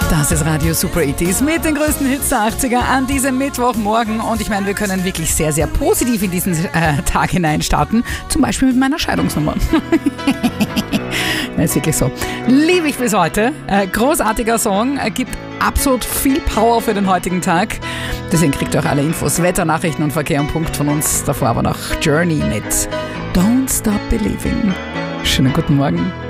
Das ist Radio Super 80s mit den größten Hits der 80er an diesem Mittwochmorgen. Und ich meine, wir können wirklich sehr, sehr positiv in diesen Tag hinein starten. Zum Beispiel mit meiner Scheidungsnummer. Das ist wirklich so. Liebe ich bis heute. Großartiger Song. Gibt absolut viel Power für den heutigen Tag. Deswegen kriegt ihr auch alle Infos, Wetternachrichten und Verkehr am Punkt von uns. Davor aber noch Journey mit Don't Stop Believing. Schönen guten Morgen.